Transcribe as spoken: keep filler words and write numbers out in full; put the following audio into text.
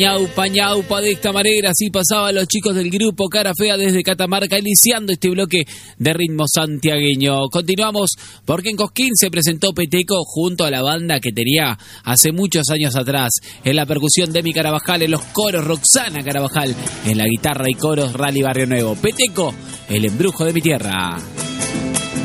Ñaupa, ñaupa, de esta manera así pasaban los chicos del grupo Cara Fea desde Catamarca, iniciando este bloque de ritmo santiagueño. Continuamos porque en Cosquín se presentó Peteco junto a la banda que tenía hace muchos años atrás. En la percusión Demi Carabajal, en los coros Roxana Carabajal, en la guitarra y coros Rally Barrio Nuevo. Peteco, el embrujo de mi tierra.